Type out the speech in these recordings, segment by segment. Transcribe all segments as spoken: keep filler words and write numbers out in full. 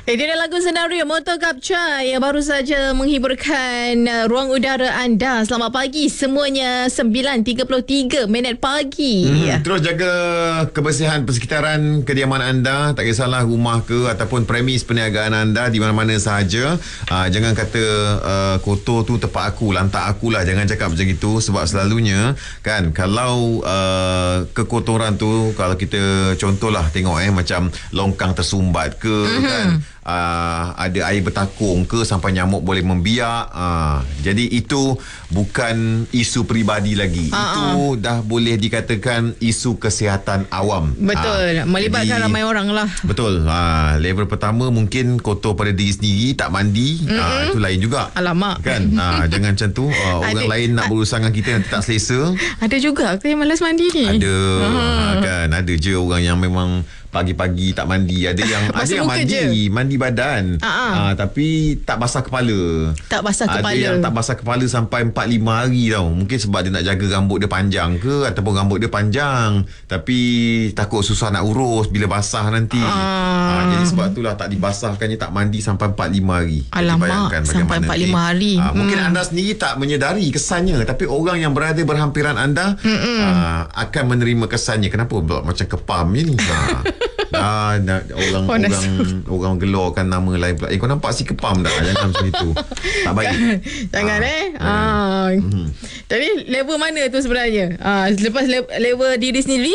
Ini adalah lagu senario Motor Kapca yang baru saja menghiburkan uh, ruang udara anda. Selamat pagi semuanya. Sembilan tiga puluh tiga minit pagi. Hmm, terus jaga kebersihan persekitaran kediaman anda. Tak kisahlah rumah ke ataupun premis perniagaan anda, di mana-mana sahaja. Uh, jangan kata uh, kotor tu tempat aku, lantak aku lah. Jangan cakap macam itu. Sebab selalunya kan, kalau uh, kekotoran tu, kalau kita contohlah tengok eh macam longkang tersumbat ke, mm-hmm. kan, Uh, ada air bertakung ke sampai nyamuk boleh membiak. Uh, jadi itu bukan isu peribadi lagi. Uh-uh. Itu dah boleh dikatakan isu kesihatan awam. Betul. Uh, melibatkan jadi, ramai orang lah. Betul. Uh, level pertama mungkin kotor pada diri sendiri, tak mandi. Uh, itu lain juga. Alamak. Kan? Uh, jangan macam tu. Uh, orang lain nak berurusan dengan kita nanti tak selesa. Ada juga aku yang malas mandi ni. Ada. Uh, kan? Ada je orang yang memang pagi-pagi tak mandi. Ada yang ada yang mandi je. Mandi badan, uh, tapi tak basah kepala. Tak basah ada kepala. Ada yang tak basah kepala sampai empat lima hari tau. Mungkin sebab dia nak jaga rambut dia panjang ke, ataupun rambut dia panjang tapi takut susah nak urus bila basah nanti. uh. Uh, jadi sebab itulah tak dibasahkannya, tak mandi sampai empat lima hari. Alamak, sampai empat lima hari. uh, Mungkin hmm. anda sendiri tak menyedari kesannya, tapi orang yang berada berhampiran anda uh, akan menerima kesannya. Kenapa macam kepam ni? uh. Dah, dah orang oh, orang orang gelorkan nama lain pula. Eh, kau nampak si kepam dah? Jangan macam itu. Tak baik. Jangan ah, eh. Ah. Mm-hmm. Tapi level mana tu sebenarnya? Ah, lepas level, level diri sendiri,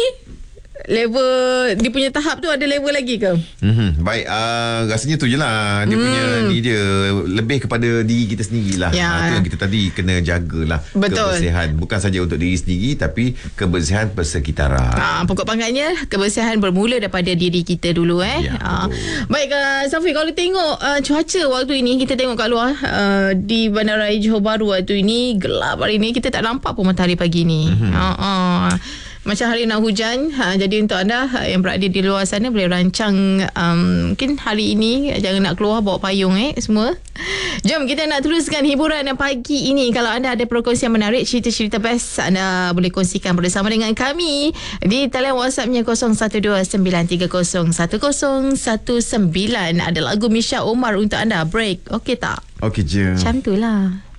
level dia punya tahap tu ada level lagi ke? Mm-hmm. Baik, uh, rasanya tu je lah. Dia mm. punya ni dia lebih kepada diri kita sendirilah. Ya. Uh, tu yang kita tadi kena jagalah. Betul. Kebersihan. Bukan saja untuk diri sendiri, tapi kebersihan persekitaran. Uh, pokok pangkalnya kebersihan bermula daripada diri kita dulu eh. Ya, uh. Baik, uh, Safi, kalau tengok uh, cuaca waktu ini, kita tengok kat luar uh, di Bandaraya Johor Bahru waktu ini gelap hari ini. Kita tak nampak pun matahari pagi ni. Mm-hmm. Uh, uh. Macam hari nak hujan. ha, Jadi untuk anda yang berada di luar sana, boleh rancang um, mungkin hari ini jangan nak keluar bawa payung eh semua. Jom kita nak teruskan hiburan pagi ini. Kalau anda ada perkongsian menarik, cerita-cerita best, anda boleh kongsikan bersama dengan kami di talian WhatsAppnya kosong satu dua sembilan tiga kosong satu kosong satu sembilan. Ada lagu Misha Omar untuk anda. Break, okey tak? Okey je. Macam tu lah.